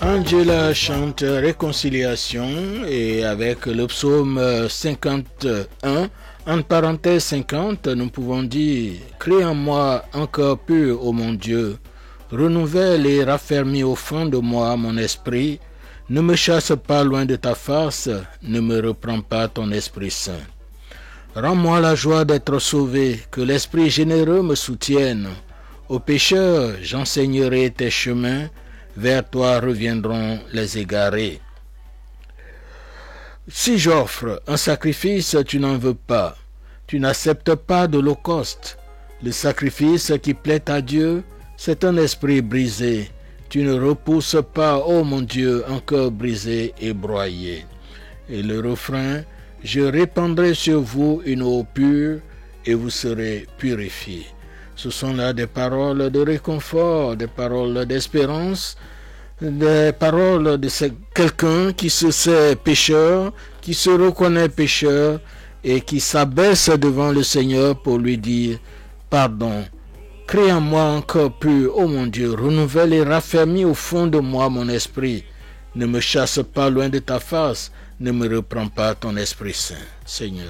Angela chante Réconciliation et avec le psaume 51, en parenthèse 50, nous pouvons dire « Crée en moi un cœur pur, ô mon Dieu, renouvelle et raffermis au fond de moi mon esprit, ne me chasse pas loin de ta face, ne me reprends pas ton Esprit Saint. Rends-moi la joie d'être sauvé, que l'Esprit généreux me soutienne. Aux pécheurs, j'enseignerai tes chemins, vers toi reviendront les égarés. Si j'offre un sacrifice, tu n'en veux pas. Tu n'acceptes pas d'holocauste. Le sacrifice qui plaît à Dieu, c'est un esprit brisé. Tu ne repousses pas, ô mon Dieu, un cœur brisé et broyé. Et le refrain, je répandrai sur vous une eau pure et vous serez purifiés. Ce sont là des paroles de réconfort, des paroles d'espérance, des paroles de quelqu'un qui se sait pécheur, qui se reconnaît pécheur et qui s'abaisse devant le Seigneur pour lui dire « Pardon, crée en moi un cœur pur, ô mon Dieu, renouvelle et raffermis au fond de moi mon esprit. Ne me chasse pas loin de ta face, ne me reprends pas ton Esprit Saint, Seigneur. »